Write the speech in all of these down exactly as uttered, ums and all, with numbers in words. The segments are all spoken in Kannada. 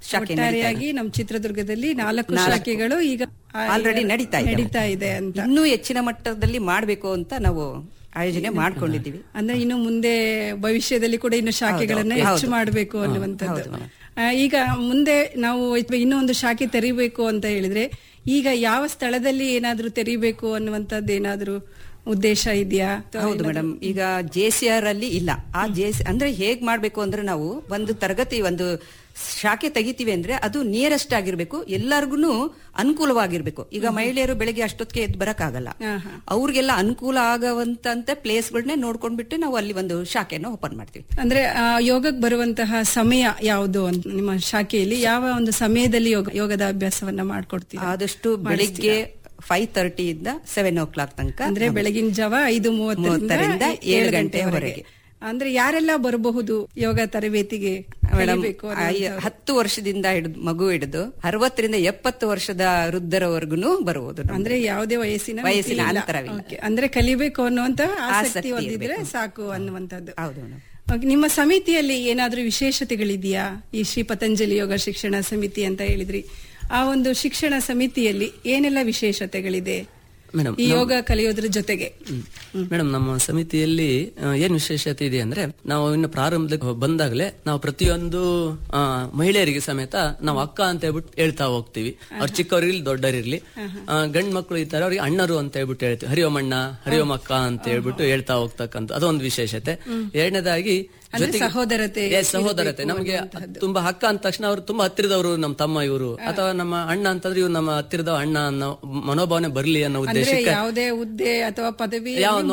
ಒಟ್ಟಾರೆಯಾಗಿ ನಮ್ಮ ಚಿತ್ರದುರ್ಗದಲ್ಲಿ ನಾಲ್ಕು ಶಾಖೆಗಳು ಈಗ ಆಲ್ರೆಡಿ ನಡೀತಾ ಇದೆ ನಡೀತಾ ಇದೆ ಅಂತ. ಇನ್ನೂ ಹೆಚ್ಚಿನ ಮಟ್ಟದಲ್ಲಿ ಮಾಡಬೇಕು ಅಂತ ನಾವು ಆಯೋಜನೆ ಮಾಡ್ಕೊಂಡಿದ್ದೀವಿ. ಅಂದ್ರೆ ಇನ್ನು ಮುಂದೆ ಭವಿಷ್ಯದಲ್ಲಿ ಕೂಡ ಇನ್ನು ಶಾಖೆಗಳನ್ನ ಹೆಚ್ಚು ಮಾಡಬೇಕು ಅನ್ನುವಂಥದ್ದು. ಈಗ ಮುಂದೆ ನಾವು ಇನ್ನೂ ಒಂದು ಶಾಖೆ ತೆರಿಬೇಕು ಅಂತ ಹೇಳಿದ್ರೆ ಈಗ ಯಾವ ಸ್ಥಳದಲ್ಲಿ ಏನಾದ್ರೂ ತೆರಿಬೇಕು ಅನ್ನುವಂಥದ್ದು ಏನಾದ್ರೂ ಉದ್ದೇಶ ಇದೆಯಾ? ಹೌದು ಮೇಡಮ್, ಈಗ ಜೆ ಸಿ ಆರ್ ಅಲ್ಲಿ ಇಲ್ಲ. ಆ ಜೆ ಸಿ ಅಂದ್ರೆ ಹೇಗ್ ಮಾಡ್ಬೇಕು ಅಂದ್ರೆ ನಾವು ಒಂದು ತರಗತಿ ಒಂದು ಶಾಖೆ ತೆಗಿತೀವಿ ಅಂದ್ರೆ ಅದು ನಿಯರೆಸ್ಟ್ ಆಗಿರ್ಬೇಕು, ಎಲ್ಲರಿಗೂ ಅನುಕೂಲವಾಗಿರ್ಬೇಕು. ಈಗ ಮಹಿಳೆಯರು ಬೆಳಿಗ್ಗೆ ಅಷ್ಟೊತ್ತಿಗೆ ಎದ್ದು ಬರಕ್ಕಾಗಲ್ಲ, ಅವ್ರಿಗೆಲ್ಲ ಅನುಕೂಲ ಆಗವಂತ ಪ್ಲೇಸ್ ಗಳನ್ನೇ ನೋಡ್ಕೊಂಡ್ಬಿಟ್ಟು ನಾವು ಅಲ್ಲಿ ಒಂದು ಶಾಖೆಯನ್ನು ಓಪನ್ ಮಾಡ್ತೀವಿ. ಅಂದ್ರೆ ಯೋಗಕ್ಕೆ ಬರುವಂತಹ ಸಮಯ ಯಾವುದು ಅಂತ ನಿಮ್ಮ ಶಾಖೆಯಲ್ಲಿ ಯಾವ ಒಂದು ಸಮಯದಲ್ಲಿ ಯೋಗ ಯೋಗದ ಅಭ್ಯಾಸವನ್ನ ಮಾಡ್ಕೊಡ್ತೀವಿ? ಆದಷ್ಟು ಬೆಳಿಗ್ಗೆ ಫೈವ್ ತರ್ಟಿ ಇಂದ ಸೆವೆನ್ ಓ ಕ್ಲಾಕ್ ತನಕ, ಅಂದ್ರೆ ಬೆಳಗಿನ ಜಾವ ಐದು ಮೂವತ್ತರಿಂದ ಏಳು ಗಂಟೆವರೆಗೆ. ಅಂದ್ರೆ ಯಾರೆಲ್ಲ ಬರಬಹುದು ಯೋಗ ತರಬೇತಿಗೆ? ಮೇಡಮ್, ಹತ್ತು ವರ್ಷದಿಂದ ಹಿಡಿದು ಮಗು ಹಿಡಿದು ಅರವತ್ತರಿಂದ ಎಪ್ಪತ್ತು ವರ್ಷದ ವೃದ್ಧರವರೆಗೂ ಬರಬಹುದು. ಅಂದ್ರೆ ಯಾವುದೇ ವಯಸ್ಸಿನ ವಯಸ್ಸಿನ ಅಂತರವಿಲ್ಲ. ಅಂದ್ರೆ ಕಲಿಬೇಕು ಅನ್ನುವಂತ ಆಸಕ್ತಿ ಹೊಂದಿದ್ರೆ ಸಾಕು ಅನ್ನುವಂಥದ್ದು. ಹೌದು ಮೇಡಮ್. ನಿಮ್ಮ ಸಮಿತಿಯಲ್ಲಿ ಏನಾದ್ರೂ ವಿಶೇಷತೆಗಳಿದೆಯಾ? ಈ ಶ್ರೀ ಪತಂಜಲಿ ಯೋಗ ಶಿಕ್ಷಣ ಸಮಿತಿ ಅಂತ ಹೇಳಿದ್ರಿ, ಆ ಒಂದು ಶಿಕ್ಷಣ ಸಮಿತಿಯಲ್ಲಿ ಏನೆಲ್ಲ ವಿಶೇಷತೆಗಳಿದೆ ಮೇಡಮ್ ಈ ಯೋಗ ಕಲಿಯೋದ್ರ ಜೊತೆಗೆ? ಮೇಡಮ್, ನಮ್ಮ ಸಮಿತಿಯಲ್ಲಿ ಏನ್ ವಿಶೇಷತೆ ಇದೆ ಅಂದ್ರೆ ನಾವು ಇನ್ನು ಪ್ರಾರಂಭಕ್ಕೆ ಬಂದಾಗಲೇ ನಾವು ಪ್ರತಿಯೊಂದು ಮಹಿಳೆಯರಿಗೆ ಸಮೇತ ನಾವು ಅಕ್ಕ ಅಂತ ಹೇಳ್ಬಿಟ್ಟು ಹೇಳ್ತಾ ಹೋಗ್ತೀವಿ. ಅವ್ರು ಚಿಕ್ಕವರಿರ್ಲಿ ದೊಡ್ಡರಿರ್ಲಿ, ಗಂಡ್ ಮಕ್ಕಳು ಇರ್ತಾರೆ ಅವ್ರಿಗೆ ಅಣ್ಣರು ಅಂತ ಹೇಳ್ಬಿಟ್ಟು ಹೇಳ್ತೀವಿ. ಹರಿಯೋಮ್ ಅಣ್ಣ, ಹರಿಯೋಮ್ ಅಕ್ಕ ಅಂತ ಹೇಳ್ಬಿಟ್ಟು ಹೇಳ್ತಾ ಹೋಗ್ತಕ್ಕಂಥ ಅದೊಂದು ವಿಶೇಷತೆ. ಎರಡನೇದಾಗಿ ಸಹೋದರತೆ ಸಹೋದರತೆ ನಮಗೆ ತುಂಬಾ ಅಕ್ಕ ಅಂದ ತಕ್ಷಣ ಅವ್ರು ತುಂಬಾ ಹತ್ತಿರದವರು, ನಮ್ಮ ತಮ್ಮ ಇವರು, ಅಥವಾ ನಮ್ಮ ಅಣ್ಣ ಅಂತಂದ್ರೆ ಇವ್ರು ನಮ್ಮ ಹತ್ತಿರದ ಅಣ್ಣ ಅನ್ನೋ ಮನೋಭಾವನೆ ಬರ್ಲಿ ಅನ್ನೋ ಉದ್ದೇಶಕ್ಕೆ ಯಾವುದೇ ಹುದ್ದೆ ಅಥವಾ ಪದವಿ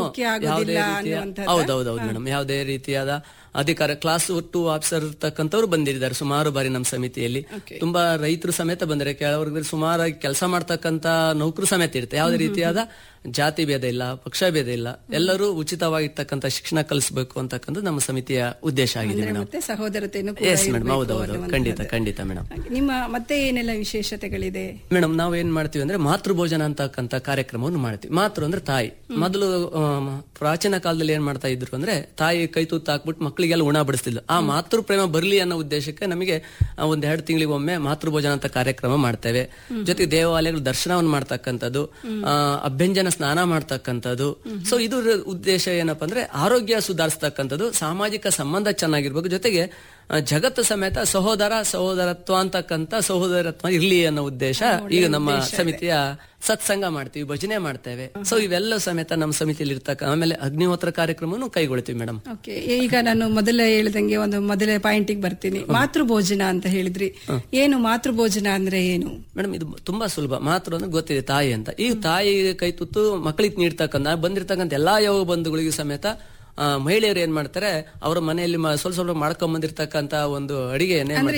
ಹೌದೌದೌದು ಮೇಡಮ್, ಯಾವುದೇ ರೀತಿಯಾದ ಅಧಿಕಾರ ಕ್ಲಾಸ್ ಟು ಆಫೀಸರ್ ಇರ್ತಕ್ಕಂಥವ್ರು ಬಂದಿದ್ದಾರೆ ಸುಮಾರು ಬಾರಿ ನಮ್ಮ ಸಮಿತಿಯಲ್ಲಿ. ತುಂಬಾ ರೈತರು ಸಮೇತ ಬಂದರೆ, ಕೆಲವರಿಗೆ ಸುಮಾರಾಗಿ ಕೆಲಸ ಮಾಡ್ತಕ್ಕಂತ ನೌಕರು ಸಮೇತ ಇರುತ್ತೆ. ಯಾವುದೇ ರೀತಿಯಾದ ಜಾತಿ ಭೇದ ಇಲ್ಲ, ಪಕ್ಷ ಭೇದ ಇಲ್ಲ, ಎಲ್ಲರೂ ಉಚಿತವಾಗಿರ್ತಕ್ಕಂಥ ಶಿಕ್ಷಣ ಕಲಿಸಬೇಕು ಅಂತಕ್ಕಂಥದ್ದು ನಮ್ಮ ಸಮಿತಿಯ ಉದ್ದೇಶ ಆಗಿದೆ ಮೇಡಮ್. ಸಹೋದರತೆಯನ್ನು ಎಸ್ ಮೇಡಮ್, ಹೌದೌದು, ಖಂಡಿತ ಖಂಡಿತ ಮೇಡಮ್. ನಿಮ್ಮ ಮತ್ತೆ ಏನೆಲ್ಲ ವಿಶೇಷತೆಗಳಿದೆ ಮೇಡಮ್? ನಾವು ಏನ್ ಮಾಡ್ತೀವಿ ಅಂದ್ರೆ ಮಾತೃ ಭೋಜನ ಅಂತಕ್ಕಂಥ ಕಾರ್ಯಕ್ರಮವನ್ನು ಮಾಡ್ತೀವಿ. ಮಾತೃ ಅಂದ್ರೆ ತಾಯಿ. ಮೊದಲು ಪ್ರಾಚೀನ ಕಾಲದಲ್ಲಿ ಏನ್ ಮಾಡ್ತಾ ಇದ್ರು ಅಂದ್ರೆ ತಾಯಿ ಕೈ ತುತ್ತು ಹಾಕ್ಬಿಟ್ಟು ಮಕ್ಕಳಿಗೆಲ್ಲ ಉಣ ಬಡಿಸ್ತಿದ್ಲು. ಆ ಮಾತೃ ಪ್ರೇಮ ಬರ್ಲಿ ಅನ್ನೋ ಉದ್ದೇಶಕ್ಕೆ ನಮಗೆ ಒಂದ್ ಎರಡು ತಿಂಗಳಿಗೆ ಒಮ್ಮೆ ಮಾತೃ ಭೋಜನ ಅಂತ ಕಾರ್ಯಕ್ರಮ ಮಾಡ್ತೇವೆ. ಜೊತೆಗೆ ದೇವಾಲಯಗಳ ದರ್ಶನವನ್ನು ಮಾಡ್ತಕ್ಕಂಥದ್ದು, ಅಭ್ಯಂಜನ ಸ್ನಾನ ಮಾಡ್ತಕ್ಕಂಥದ್ದು. ಸೊ ಇದು ಉದ್ದೇಶ ಏನಪ್ಪಾ ಅಂದ್ರೆ ಆರೋಗ್ಯ ಸುಧಾರಿಸ್ತಕ್ಕಂಥದ್ದು, ಸಾಮಾಜಿಕ ಸಂಬಂಧ ಚೆನ್ನಾಗಿರ್ಬೇಕು, ಜೊತೆಗೆ ಜಗತ್ತು ಸಮೇತ ಸಹೋದರ ಸಹೋದರತ್ವ ಅಂತಕ್ಕಂಥ ಸಹೋದರತ್ವ ಇರ್ಲಿ ಅನ್ನೋ ಉದ್ದೇಶ ಈಗ ನಮ್ಮ ಸಮಿತಿಯ ಸತ್ಸಂಗ ಮಾಡ್ತೀವಿ, ಭಜನೆ ಮಾಡ್ತೇವೆ. ಸೊ ಇವೆಲ್ಲ ಸಮೇತ ನಮ್ಮ ಸಮಿತಿಯಲ್ಲಿ ಇರ್ತಕ್ಕ. ಆಮೇಲೆ ಅಗ್ನಿಹೋತ್ರ ಕಾರ್ಯಕ್ರಮವನ್ನು ಕೈಗೊಳ್ತೀವಿ ಮೇಡಮ್. ಈಗ ನಾನು ಮೊದಲೇ ಹೇಳಿದಂಗೆ ಒಂದು ಮೊದಲೇ ಪಾಯಿಂಟಿಗೆ ಬರ್ತೀನಿ. ಮಾತೃ ಭೋಜನ ಅಂತ ಹೇಳಿದ್ರಿ, ಏನು ಮಾತೃ ಭೋಜನ ಅಂದ್ರೆ ಏನು ಮೇಡಮ್? ಇದು ತುಂಬಾ ಸುಲಭ. ಮಾತೃ ಅಂದ್ರೆ ಗೊತ್ತಿದೆ, ತಾಯಿ ಅಂತ. ಈ ತಾಯಿ ಕೈ ತುತ್ತು ಮಕ್ಕಳಿಗೆ ನೀಡ್ತಕ್ಕಂಥ ಬಂದಿರ್ತಕ್ಕಂಥ ಎಲ್ಲಾ ಯೋಗ ಬಂಧುಗಳಿಗೂ ಸಮೇತ ಮಹಿಳೆಯರು ಏನ್ ಮಾಡ್ತಾರೆ, ಅವರ ಮನೆಯಲ್ಲಿ ಸ್ವಲ್ಪ ಸ್ವಲ್ಪ ಮಾಡ್ಕೊಂಡ್ ಬಂದಿರ್ತಕ್ಕಂತ ಒಂದು ಅಡಿಗೆ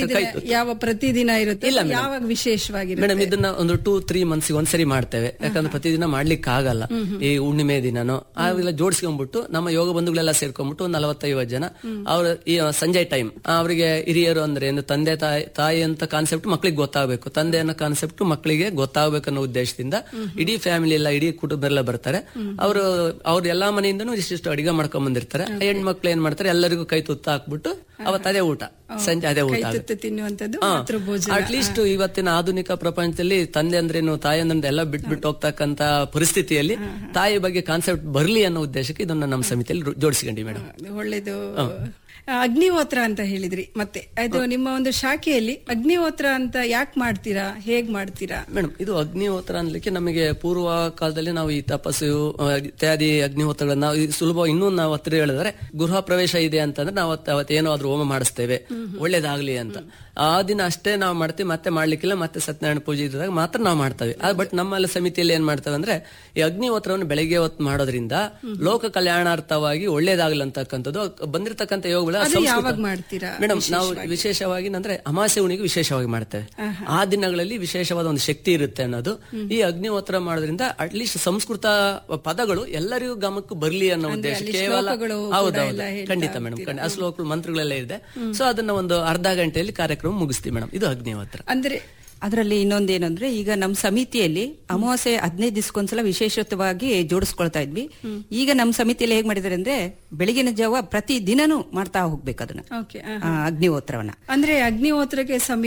ಯಾವ ಪ್ರತಿದಿನ ಇರುತ್ತೆ, ಯಾವಾಗ ವಿಶೇಷವಾಗಿ ಮೇಡಮ್ ಇದನ್ನ ಒಂದು ಟೂ ತ್ರೀ ಮಂತ್ಸ್ ಒಂದ್ಸರಿ ಮಾಡ್ತೇವೆ. ಯಾಕಂದ್ರೆ ಪ್ರತಿದಿನ ಮಾಡ್ಲಿಕ್ಕೆ ಆಗಲ್ಲ. ಈ ಹುಣ್ಣಿಮೆ ದಿನನೋ ಅವೆಲ್ಲ ಜೋಡಿಸ್ಕೊಂಡ್ಬಿಟ್ಟು ನಮ್ಮ ಯೋಗ ಬಂಧುಗಳೆಲ್ಲ ಸೇರ್ಕೊಂಡ್ಬಿಟ್ಟು ಒಂದು ನಲವತ್ತೈವತ್ತು ಜನ ಅವ್ರ ಈ ಸಂಜೆ ಟೈಮ್ ಅವರಿಗೆ ಹಿರಿಯರು ಅಂದ್ರೆ ಏನು, ತಂದೆ ತಾಯಿ ತಾಯಿ ಅಂತ ಕಾನ್ಸೆಪ್ಟ್ ಮಕ್ಕಳಿಗೆ ಗೊತ್ತಾಗಬೇಕು, ತಂದೆ ಅನ್ನೋ ಕಾನ್ಸೆಪ್ಟ್ ಮಕ್ಕಳಿಗೆ ಗೊತ್ತಾಗಬೇಕು ಅನ್ನೋ ಉದ್ದೇಶದಿಂದ ಇಡೀ ಫ್ಯಾಮಿಲಿ ಎಲ್ಲ ಇಡೀ ಕುಟುಂಬದೆಲ್ಲ ಬರ್ತಾರೆ. ಅವರು ಅವ್ರ ಎಲ್ಲಾ ಮನೆಯಿಂದನೂ ಇಷ್ಟಿಷ್ಟು ಅಡಿಗೆ ಮಾಡ್ಕೊಂಡ್ ಬಂದಿರ್ತಾರೆ. ಹೆಣ್ಮಕ್ಳು ಏನ್ ಮಾಡ್ತಾರೆ, ಎಲ್ಲರಿಗೂ ಕೈ ತುತ್ತ ಹಾಕ್ಬಿಟ್ಟು ಅವತ್ತು ಅದೇ ಊಟ, ಸಂಜೆ ಅದೇ ಊಟ ತಿನ್ನುವಂತದ್ದು. ಅಟ್ಲೀಸ್ಟ್ ಇವತ್ತಿನ ಆಧುನಿಕ ಪ್ರಪಂಚದಲ್ಲಿ ತಂದೆ ಅಂದ್ರೇನು, ತಾಯಿ ಅಂದ್ರೆ ಎಲ್ಲ ಬಿಟ್ಬಿಟ್ಟು ಹೋಗ್ತಕ್ಕಂತ ಪರಿಸ್ಥಿತಿಯಲ್ಲಿ ತಾಯಿ ಬಗ್ಗೆ ಕಾನ್ಸೆಪ್ಟ್ ಬರ್ಲಿ ಅನ್ನೋ ಉದ್ದೇಶಕ್ಕೆ ಇದನ್ನ ನಮ್ಮ ಸಮಿತಿಯಲ್ಲಿ ಜೋಡಿಸಿಕೊಂಡಿ ಮೇಡಮ್. ಒಳ್ಳೇದು. ಅಗ್ನಿಹೋತ್ರ ಅಂತ ಹೇಳಿದ್ರಿ, ಮತ್ತೆ ಅದು ನಿಮ್ಮ ಒಂದು ಶಾಖೆಯಲ್ಲಿ ಅಗ್ನಿಹೋತ್ರ ಅಂತ ಯಾಕೆ ಮಾಡ್ತೀರಾ, ಹೇಗ್ ಮಾಡ್ತೀರಾ ಮೇಡಮ್? ಇದು ಅಗ್ನಿಹೋತ್ರ ಅನ್ಲಿಕ್ಕೆ ನಮಗೆ ಪೂರ್ವ ಕಾಲದಲ್ಲಿ ನಾವು ಈ ತಪಸ್ಸು ಇತ್ಯಾದಿ ಅಗ್ನಿಹೋತ್ರಗಳನ್ನ ಸುಲಭ ಇನ್ನೂ ನಾವು ಹತ್ತಿರ ಹೇಳಿದ್ರೆ ಗೃಹ ಪ್ರವೇಶ ಇದೆ ಅಂತಂದ್ರೆ ನಾವು ಅವತ್ತೇನೋ ಆದ್ರೂ ಹೋಮ ಮಾಡಿಸ್ತೇವೆ ಒಳ್ಳೇದಾಗ್ಲಿ ಅಂತ. ಆ ದಿನ ಅಷ್ಟೇ ನಾವು ಮಾಡ್ತೀವಿ, ಮತ್ತೆ ಮಾಡ್ಲಿಕ್ಕಿಲ್ಲ. ಮತ್ತೆ ಸತ್ಯನಾರಾಯಣ ಪೂಜೆ ಇದ್ದಾಗ ಮಾತ್ರ ನಾವು ಮಾಡ್ತೇವೆ. ಬಟ್ ನಮ್ಮಲ್ಲಿ ಸಮಿತಿಯಲ್ಲಿ ಏನ್ ಮಾಡ್ತೇವೆ ಅಂದ್ರೆ ಈ ಅಗ್ನಿಹೋತ್ರವನ್ನು ಬೆಳಗ್ಗೆ ಹೊತ್ತು ಮಾಡೋದ್ರಿಂದ ಲೋಕ ಕಲ್ಯಾಣಾರ್ಥವಾಗಿ ಒಳ್ಳೇದಾಗ್ಲಿ ಅಂತಕ್ಕಂಥದ್ದು ಬಂದಿರತಕ್ಕಂಥ ಯೋಗಗಳ ಮೇಡಮ್. ನಾವು ವಿಶೇಷವಾಗಿ ಅಂದ್ರೆ ಅಮಾಸೆ ಹುಣಿಗೆ ವಿಶೇಷವಾಗಿ ಮಾಡ್ತೇವೆ. ಆ ದಿನಗಳಲ್ಲಿ ವಿಶೇಷವಾದ ಒಂದು ಶಕ್ತಿ ಇರುತ್ತೆ ಅನ್ನೋದು. ಈ ಅಗ್ನಿಹೋತ್ರ ಮಾಡೋದ್ರಿಂದ ಅಟ್ಲೀಸ್ಟ್ ಸಂಸ್ಕೃತ ಪದಗಳು ಎಲ್ಲರಿಗೂ ಗಮನಕ್ಕೆ ಬರ್ಲಿ ಅನ್ನೋ ಉದ್ದೇಶ ಕೇವಲ. ಹೌದೌದು, ಖಂಡಿತ ಮೇಡಮ್. ಆ ಶ್ಲೋಕಗಳು ಮಂತ್ರಗಳೆಲ್ಲ ಇದೆ. ಸೊ ಅದನ್ನ ಒಂದು ಅರ್ಧ ಗಂಟೆಯಲ್ಲಿ ಕಾರ್ಯಕ್ರಮ ಮುಗಿಸ್ತೀವಿ ಮೇಡಮ್. ಇದು ಅಗ್ನಿಹೋತ್ರ. ಅಂದ್ರೆ ಅದರಲ್ಲಿ ಇನ್ನೊಂದೇನಂದ್ರೆ ಈಗ ನಮ್ಮ ಸಮಿತಿಯಲ್ಲಿ ಅಮಾವಾಸ್ಯೆ ಹದಿನೈದು ದಿವಸಕ್ಕೊಂದ್ಸಲ ವಿಶೇಷವಾಗಿ ಜೋಡಿಸ್ಕೊಳ್ತಾ ಇದ್ವಿ. ಈಗ ನಮ್ಮ ಸಮಿತಿಯಲ್ಲಿ ಹೇಗ್ ಮಾಡಿದಾರೆ ಅಂದ್ರೆ ಬೆಳಗಿನ ಜಾವ ಪ್ರತಿ ದಿನನೂ ಮಾಡ್ತಾ ಹೋಗ್ಬೇಕು ಅದನ್ನ, ಅಗ್ನಿಹೋತ್ರವನ್ನ. ಅಂದ್ರೆ ಅಗ್ನಿಹೋತ್ರಕ್ಕೆ